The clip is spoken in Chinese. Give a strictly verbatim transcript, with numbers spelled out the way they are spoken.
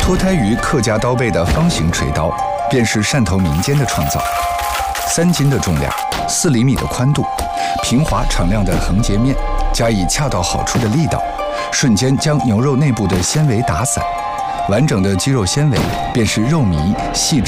脱胎于客家刀背的方形锤刀，便是汕头民间的创造。三斤的重量，四厘米的宽度，平滑敞亮的横截面，加以恰到好处的力道，瞬间将牛肉内部的纤维打散。完整的肌肉纤维便是肉糜细致